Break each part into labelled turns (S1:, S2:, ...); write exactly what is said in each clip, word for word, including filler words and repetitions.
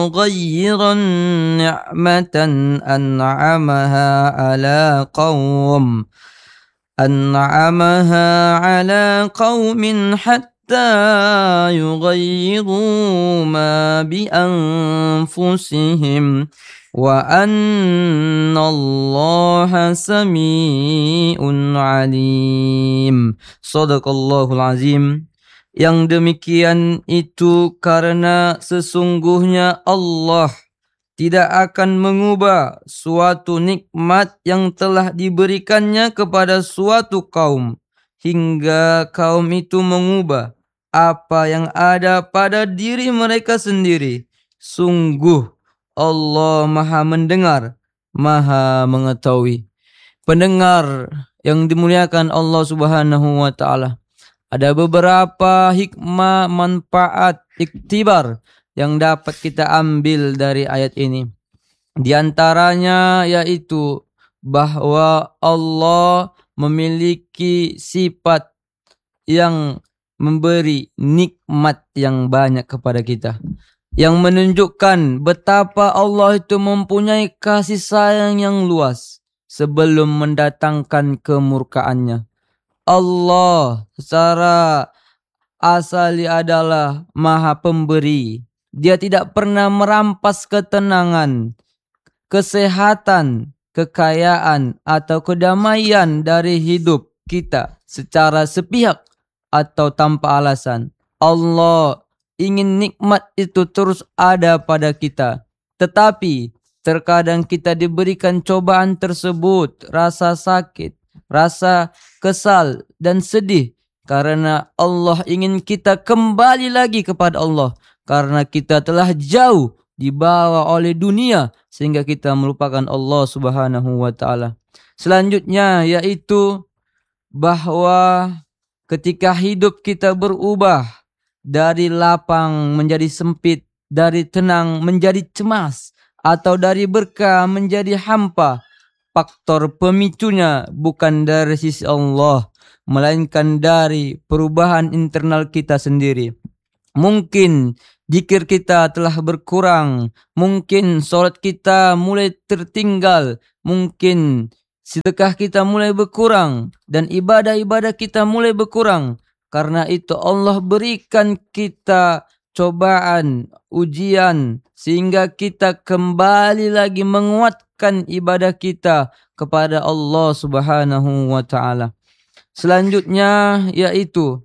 S1: مغيرا نعمة أنعمها على قوم أنعمها على قوم حتى يغيروا ما بأنفسهم وأن الله سميع عليم. Shadaqallahul azim. Yang demikian itu karena sesungguhnya Allah tidak akan mengubah suatu nikmat yang telah diberikannya kepada suatu kaum hingga kaum itu mengubah apa yang ada pada diri mereka sendiri. Sungguh Allah Maha mendengar, Maha mengetahui. Pendengar yang dimuliakan Allah Subhanahu wa taala, ada beberapa hikmah, manfaat, iktibar yang dapat kita ambil dari ayat ini. Di antaranya yaitu bahwa Allah memiliki sifat yang memberi nikmat yang banyak kepada kita, yang menunjukkan betapa Allah itu mempunyai kasih sayang yang luas sebelum mendatangkan kemurkaannya. Allah secara asali adalah Maha Pemberi. Dia tidak pernah merampas ketenangan, kesehatan, kekayaan atau kedamaian dari hidup kita secara sepihak atau tanpa alasan. Allah ingin nikmat itu terus ada pada kita. Tetapi terkadang kita diberikan cobaan tersebut, rasa sakit, rasa kesal dan sedih, karena Allah ingin kita kembali lagi kepada Allah, karena kita telah jauh dibawa oleh dunia sehingga kita melupakan Allah Subhanahu wa taala. Selanjutnya yaitu bahwa ketika hidup kita berubah dari lapang menjadi sempit, dari tenang menjadi cemas, atau dari berkah menjadi hampa, faktor pemicunya bukan dari sisi Allah, melainkan dari perubahan internal kita sendiri. Mungkin zikir kita telah berkurang, mungkin salat kita mulai tertinggal, mungkin sedekah kita mulai berkurang, dan ibadah-ibadah kita mulai berkurang. Karena itu Allah berikan kita cobaan, ujian, sehingga kita kembali lagi menguatkan ibadah kita kepada Allah Subhanahu wa taala. Selanjutnya yaitu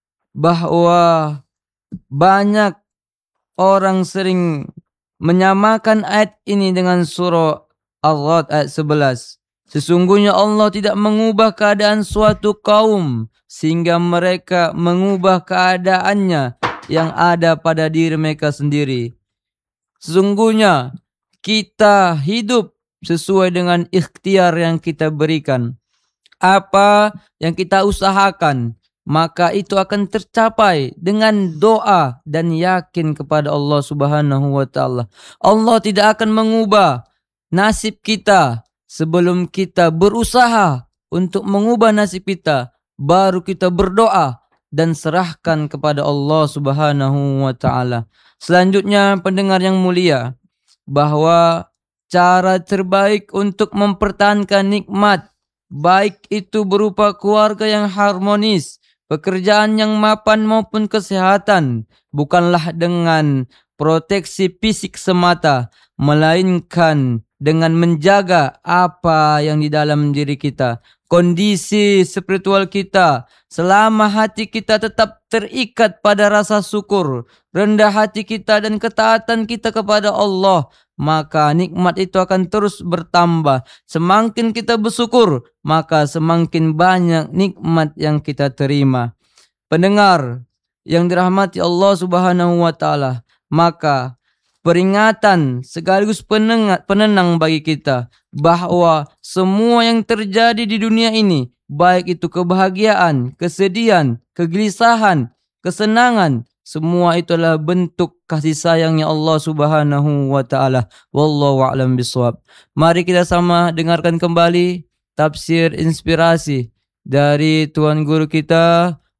S1: bahwa banyak orang sering menyamakan ayat ini dengan surah Ar-Ra'd ayat sebelas. Sesungguhnya Allah tidak mengubah keadaan suatu kaum sehingga mereka mengubah keadaannya yang ada pada diri mereka sendiri. Sesungguhnya kita hidup sesuai dengan ikhtiar yang kita berikan. Apa yang kita usahakan, maka itu akan tercapai dengan doa dan yakin kepada Allah Subhanahu wa taala. Allah tidak akan mengubah nasib kita sebelum kita berusaha untuk mengubah nasib kita, baru kita berdoa dan serahkan kepada Allah Subhanahu wa taala. Selanjutnya pendengar yang mulia, bahwa cara terbaik untuk mempertahankan nikmat, baik itu berupa keluarga yang harmonis, pekerjaan yang mapan maupun kesehatan, bukanlah dengan proteksi fisik semata, melainkan dengan menjaga apa yang di dalam diri kita, kondisi spiritual kita. Selama hati kita tetap terikat pada rasa syukur, rendah hati kita dan ketaatan kita kepada Allah, maka nikmat itu akan terus bertambah. Semakin kita bersyukur, maka semakin banyak nikmat yang kita terima. Pendengar yang dirahmati Allah Subhanahu wa taala, maka peringatan sekaligus penenang, penenang bagi kita bahwa semua yang terjadi di dunia ini, baik itu kebahagiaan, kesedihan, kegelisahan, kesenangan, semua itulah bentuk kasih sayangnya Allah Subhanahu wa taala. Wallahu a'lam bishawab. Mari kita sama dengarkan kembali tafsir inspirasi dari Tuan Guru kita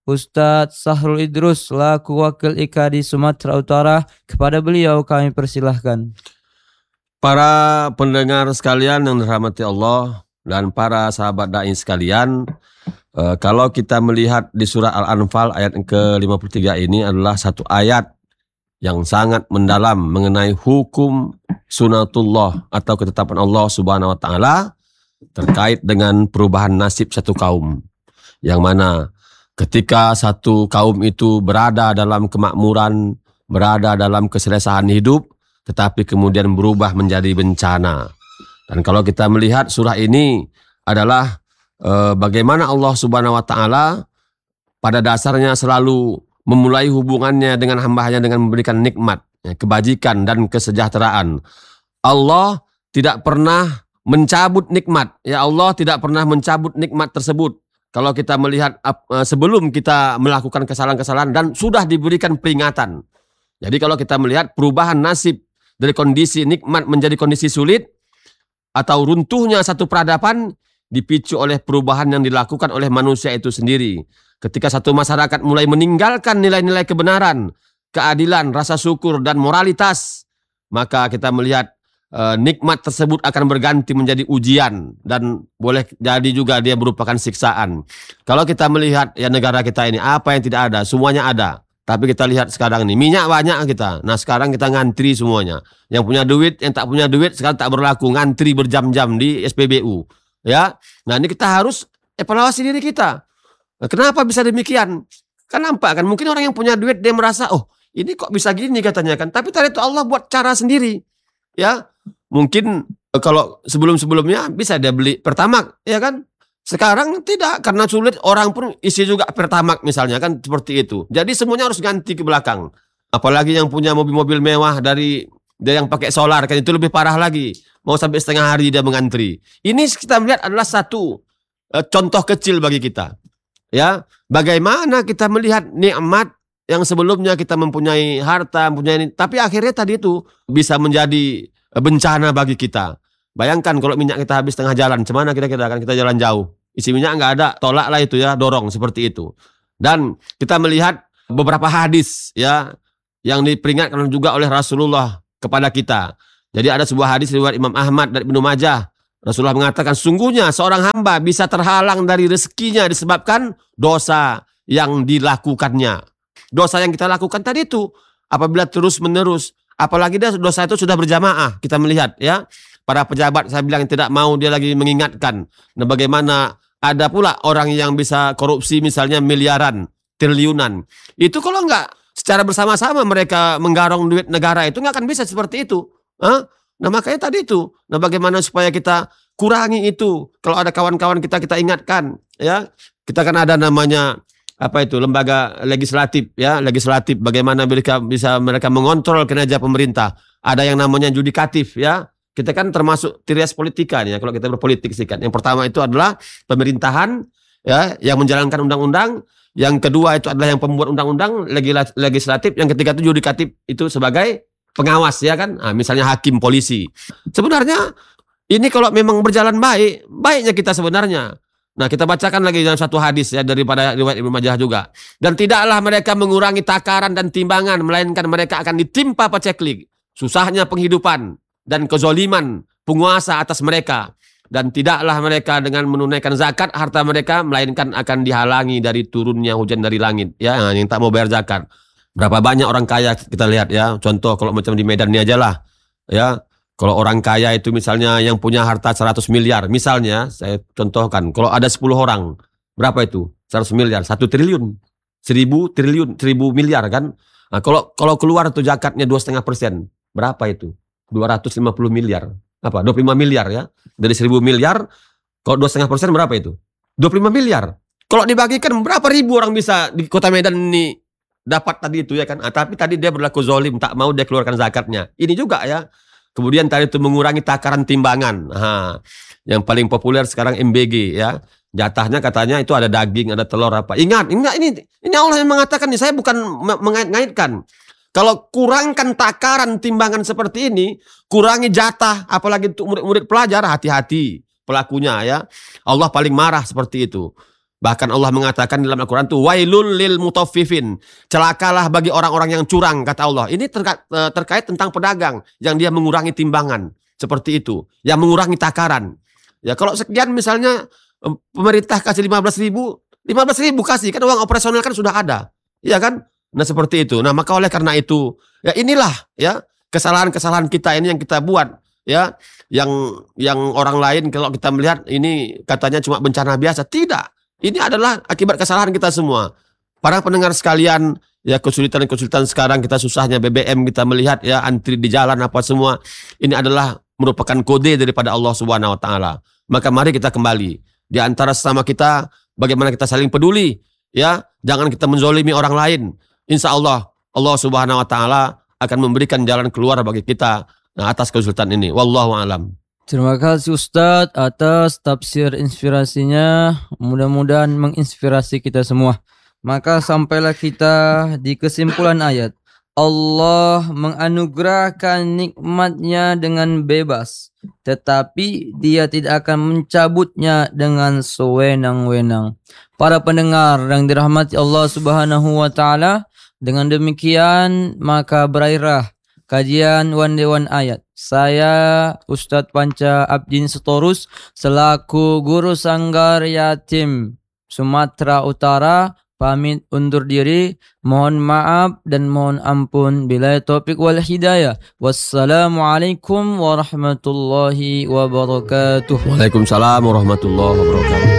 S1: Ustadz Sahrul Idrus selaku Wakil I K A di Sumatera Utara. Kepada beliau kami persilahkan.
S2: Para pendengar sekalian yang dirahmati Allah dan para sahabat dai sekalian, eh, kalau kita melihat di surah Al-Anfal ayat ke lima puluh tiga ini adalah satu ayat yang sangat mendalam mengenai hukum sunatullah atau ketetapan Allah Subhanahu wa taala terkait dengan perubahan nasib satu kaum. Yang mana ketika satu kaum itu berada dalam kemakmuran, berada dalam keselesaan hidup, tetapi kemudian berubah menjadi bencana. Dan kalau kita melihat surah ini adalah e, bagaimana Allah Subhanahu wa taala pada dasarnya selalu memulai hubungannya dengan hamba-Nya dengan memberikan nikmat, ya, kebajikan dan kesejahteraan. Allah tidak pernah mencabut nikmat. Ya, Allah tidak pernah mencabut nikmat tersebut. Kalau kita melihat e, sebelum kita melakukan kesalahan-kesalahan dan sudah diberikan peringatan. Jadi kalau kita melihat perubahan nasib dari kondisi nikmat menjadi kondisi sulit atau runtuhnya satu peradaban dipicu oleh perubahan yang dilakukan oleh manusia itu sendiri. Ketika satu masyarakat mulai meninggalkan nilai-nilai kebenaran, keadilan, rasa syukur dan moralitas, maka kita melihat eh, nikmat tersebut akan berganti menjadi ujian dan boleh jadi juga dia merupakan siksaan. Kalau kita melihat ya negara kita ini apa yang tidak ada, semuanya ada. Tapi kita lihat sekarang ini, minyak banyak kita. Nah sekarang kita ngantri semuanya. Yang punya duit, yang tak punya duit sekarang tak berlaku. Ngantri berjam-jam di S P B U. Ya, nah ini kita harus evaluasi diri kita. Nah, kenapa bisa demikian? Kan nampak kan, mungkin orang yang punya duit dia merasa, oh ini kok bisa gini katanya kan. Tapi tadi itu Allah buat cara sendiri. Ya, mungkin kalau sebelum-sebelumnya bisa dia beli Pertamax, ya kan? Sekarang tidak, karena sulit orang pun isi juga Pertamax misalnya kan seperti itu. Jadi semuanya harus ganti ke belakang. Apalagi yang punya mobil-mobil mewah dari dia yang pakai solar kan itu lebih parah lagi. Mau sampai setengah hari dia mengantri. Ini kita melihat adalah satu uh, contoh kecil bagi kita. Ya, bagaimana kita melihat nikmat yang sebelumnya kita mempunyai harta, mempunyai tapi akhirnya tadi itu bisa menjadi bencana bagi kita. Bayangkan kalau minyak kita habis tengah jalan, cemana kita kita akan kita jalan jauh. Isi minyak nggak ada, tolak lah itu ya, dorong seperti itu. Dan kita melihat beberapa hadis ya yang diperingatkan juga oleh Rasulullah kepada kita. Jadi ada sebuah hadis riwayat Imam Ahmad dan Ibnu Majah. Rasulullah mengatakan sungguhnya seorang hamba bisa terhalang dari rezekinya disebabkan dosa yang dilakukannya. Dosa yang kita lakukan tadi itu apabila terus menerus, apalagi dosa itu sudah berjamaah, kita melihat ya. Para pejabat saya bilang tidak mau dia lagi mengingatkan. Nah bagaimana ada pula orang yang bisa korupsi misalnya miliaran, triliunan. Itu kalau enggak secara bersama-sama mereka menggarong duit negara itu nggak akan bisa seperti itu. Hah? Nah makanya tadi itu. Nah bagaimana supaya kita kurangi itu. Kalau ada kawan-kawan kita kita ingatkan. Ya kita kan ada namanya apa itu lembaga legislatif ya legislatif. Bagaimana mereka bisa mereka mengontrol kinerja pemerintah. Ada yang namanya yudikatif ya. Kita kan termasuk trias politika nih ya, kalau kita berpolitik sih kan. Yang pertama itu adalah pemerintahan ya yang menjalankan undang-undang, yang kedua itu adalah yang pembuat undang-undang legislatif, yang ketiga itu yudikatif itu sebagai pengawas ya kan. Nah, misalnya hakim, polisi. Sebenarnya ini kalau memang berjalan baik, baiknya kita sebenarnya. Nah, kita bacakan lagi dalam satu hadis ya daripada riwayat Ibnu Majah juga. Dan tidaklah mereka mengurangi takaran dan timbangan, melainkan mereka akan ditimpa paceklik, susahnya penghidupan dan kezoliman penguasa atas mereka. Dan tidaklah mereka dengan menunaikan zakat harta mereka, melainkan akan dihalangi dari turunnya hujan dari langit. Ya, yang tak mau bayar zakat. Berapa banyak orang kaya kita lihat ya. Contoh kalau macam di Medan ini aja lah. Ya, kalau orang kaya itu misalnya yang punya harta seratus miliar. Misalnya, saya contohkan. Kalau ada sepuluh orang, berapa itu? seratus miliar, satu triliun. seribu triliun, seribu miliar kan. Nah, kalau kalau keluar tuh zakatnya dua koma lima persen. Berapa itu? dua ratus lima puluh miliar. Apa? dua puluh lima miliar ya. Dari seribu miliar, kalau dua koma lima persen berapa itu? dua puluh lima miliar. Kalau dibagikan berapa ribu orang bisa di kota Medan ini dapat tadi itu ya kan. Ah, tapi tadi dia berlaku zolim, tak mau dia keluarkan zakatnya. Ini juga ya. Kemudian tadi itu mengurangi takaran timbangan. Nah, yang paling populer sekarang M B G ya. Jatahnya katanya itu ada daging, ada telur apa. Ingat, ingat ini ini Allah yang mengatakan nih, saya bukan mengait-ngaitkan. Kalau kurangkan takaran timbangan seperti ini, kurangi jatah, apalagi untuk murid-murid pelajar, hati-hati pelakunya ya. Allah paling marah seperti itu. Bahkan Allah mengatakan dalam Al-Quran itu wailul lil mutaffifin. Celakalah bagi orang-orang yang curang, kata Allah. Ini terkait, terkait tentang pedagang yang dia mengurangi timbangan seperti itu, yang mengurangi takaran. Ya kalau sekian misalnya pemerintah kasih lima belas ribu, lima belas ribu kasih, kan uang operasional kan sudah ada. Iya kan? Nah seperti itu. Nah maka oleh karena itu, ya inilah ya kesalahan-kesalahan kita ini yang kita buat. Ya, yang yang orang lain kalau kita melihat ini katanya cuma bencana biasa. Tidak. Ini adalah akibat kesalahan kita semua. Para pendengar sekalian, ya kesulitan-kesulitan sekarang kita susahnya B B M, kita melihat ya antri di jalan apa semua. Ini adalah merupakan kode daripada Allah Subhanahu wa taala. Maka mari kita kembali di antara sesama kita, bagaimana kita saling peduli, ya. Jangan kita menzolimi orang lain. Insya Allah Allah Subhanahu wa taala akan memberikan jalan keluar bagi kita nah, atas kesulitan ini. Wallahu a'lam.
S1: Terima kasih Ustadz atas tafsir inspirasinya. Mudah-mudahan menginspirasi kita semua. Maka sampailah kita di kesimpulan ayat. Allah menganugerahkan nikmatnya dengan bebas, tetapi dia tidak akan mencabutnya dengan sewenang-wenang. Para pendengar yang dirahmati Allah Subhanahu wa taala, dengan demikian maka berakhirlah kajian One Day One Ayat. Saya Ustadz Panca Abdin Setorus selaku Guru Sanggar Yatim Sumatera Utara pamit undur diri. Mohon maaf dan mohon ampun. Billahi taufik wal hidayah. Wassalamualaikum warahmatullahi wabarakatuh.
S2: Waalaikumsalam warahmatullahi wabarakatuh.